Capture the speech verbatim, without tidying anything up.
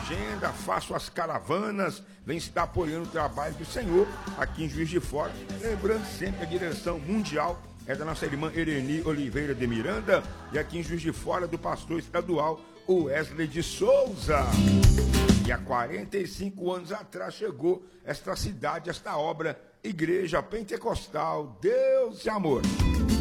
agenda, faço as caravanas, vem estar apoiando o trabalho do Senhor aqui em Juiz de Fora. Lembrando sempre que a direção mundial é da nossa irmã Ereni Oliveira de Miranda e aqui em Juiz de Fora do pastor estadual Wesley de Souza. E há quarenta e cinco anos atrás chegou esta cidade, esta obra, Igreja Pentecostal Deus e Amor.